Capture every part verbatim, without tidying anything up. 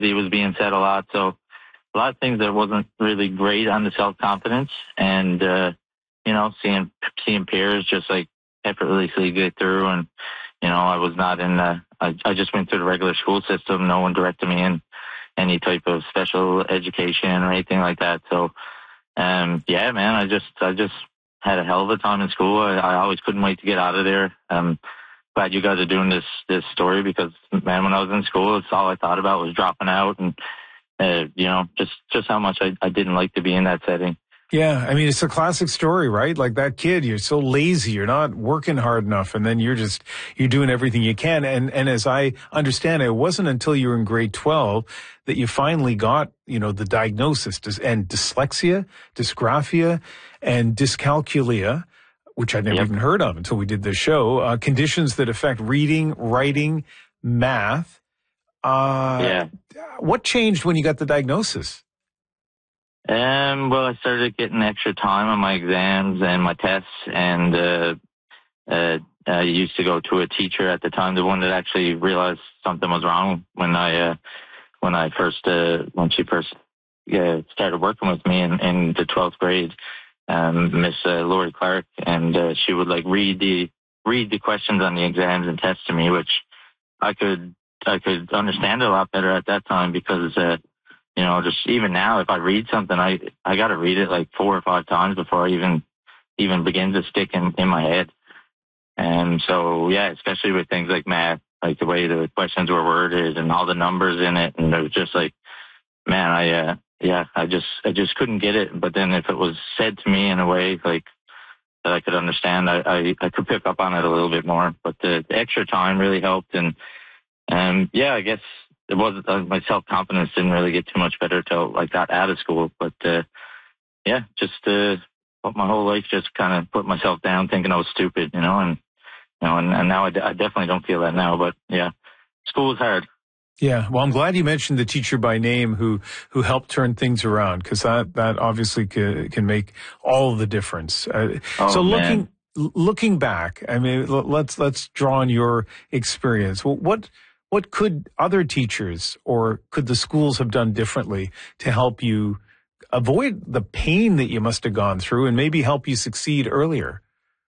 he was being said a lot. So a lot of things that wasn't really great on the self-confidence, and, uh, you know, seeing, seeing peers just like effortlessly get through. And, you know, I was not in the, I, I just went through the regular school system. No one directed me in any type of special education or anything like that. So, um, yeah, man, I just, I just had a hell of a time in school. I, I always couldn't wait to get out of there. Um, glad you guys are doing this, this story, because, man, when I was in school, it's all I thought about was dropping out, and, uh, you know, just, just how much I, I didn't like to be in that setting. Yeah, I mean, it's a classic story, right? Like that kid, you're so lazy, you're not working hard enough, and then you're just, you're doing everything you can. And, and as I understand it, it wasn't until you were in grade twelve that you finally got, you know, the diagnosis, and dyslexia, dysgraphia, and dyscalculia, which I'd never yep. even heard of until we did this show, uh, conditions that affect reading, writing, math. Uh, yeah. What changed when you got the diagnosis? Um, well, I started getting extra time on my exams and my tests, and uh, uh, I used to go to a teacher at the time, the one that actually realized something was wrong when I uh, when I first uh, when she first uh, started working with me in, in the twelfth grade, um, Miss uh, Lori Clark, and uh, she would like read the read the questions on the exams and tests to me, which I could I could understand a lot better at that time, because. Uh, You know, just even now, if I read something, I I got to read it like four or five times before I even even begin to stick in, in my head. And so, yeah, especially with things like math, like the way the questions were worded and all the numbers in it, and it was just like, man, I uh, yeah, I just I just couldn't get it. But then if it was said to me in a way like that I could understand, I I, I could pick up on it a little bit more. But the, the extra time really helped, and and yeah, I guess. It wasn't, uh, my self-confidence didn't really get too much better till I got out of school. But, uh, yeah, just, uh, my whole life just kind of put myself down thinking I was stupid, you know, and, you know, and, and now I, d- I definitely don't feel that now, but yeah, school is hard. Yeah. Well, I'm glad you mentioned the teacher by name who, who helped turn things around, because that, that obviously can, can make all the difference. Uh, oh, so looking, man. looking back, I mean, let's, let's draw on your experience. Well, what, What could other teachers or could the schools have done differently to help you avoid the pain that you must have gone through and maybe help you succeed earlier?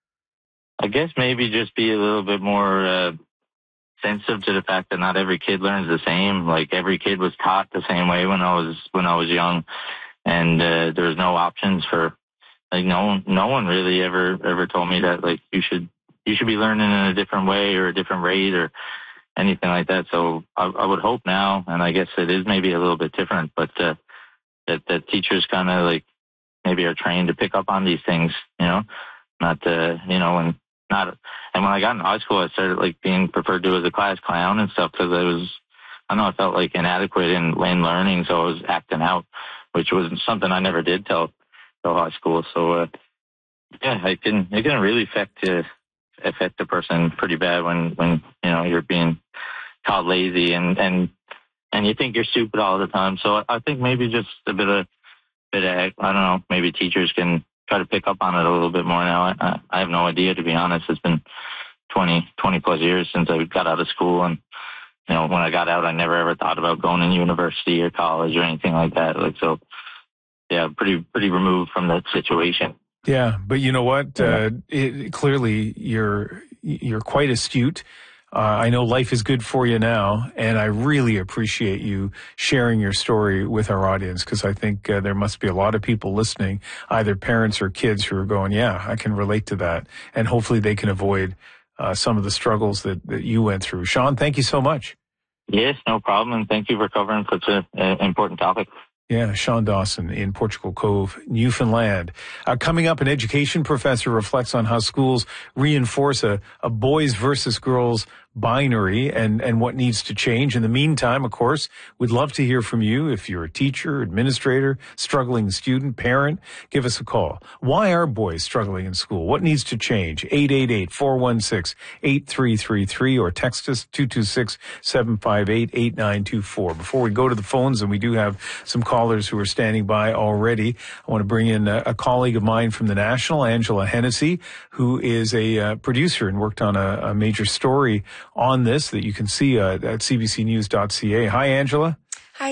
I guess maybe just be a little bit more uh, sensitive to the fact that not every kid learns the same. Like every kid was taught the same way when I was when I was young, and uh, there was no options for like no one, no one really ever ever told me that like you should you should be learning in a different way or a different rate or anything like that. So I, I would hope now, and I guess it is maybe a little bit different, but uh, that, that teachers kind of like maybe are trained to pick up on these things, you know, not, uh, you know, and not, and when I got in high school, I started like being preferred to as a class clown and stuff, because I was, I know I felt like inadequate in, in learning, so I was acting out, which was something I never did till, till high school. So, uh, yeah, it can, it can really affect, uh, affect a person pretty bad when, when, you know, you're being called lazy and, and, and you think you're stupid all the time. So I think maybe just a bit of, bit of, I don't know, maybe teachers can try to pick up on it a little bit more now. I, I have no idea, to be honest. It's been twenty, twenty plus years since I got out of school. And, you know, when I got out, I never ever thought about going to university or college or anything like that. Like, so yeah, pretty, pretty removed from that situation. Yeah, but you know what? Uh, it, clearly, you're you're quite astute. Uh, I know life is good for you now, and I really appreciate you sharing your story with our audience, because I think uh, there must be a lot of people listening, either parents or kids, who are going, "Yeah, I can relate to that," and hopefully they can avoid uh, some of the struggles that, that you went through. Sean, thank you so much. Yes, no problem, and thank you for covering such an important topic. Yeah, Sean Dawson in Portugal Cove, Newfoundland. Uh, coming up, an education professor reflects on how schools reinforce a, a boys versus girls binary and, and what needs to change. In the meantime, of course, we'd love to hear from you. If you're a teacher, administrator, struggling student, parent, give us a call. Why are boys struggling in school? What needs to change? eight eight eight, four one six, eight three three three or text us two two six, seven five eight, eight nine two four. Before we go to the phones, and we do have some callers who are standing by already, I want to bring in a, a colleague of mine from the National, Angela Hennessy, who is a uh, producer and worked on a, a major story on this that you can see uh, at c b c news dot c a. Hi, Angela.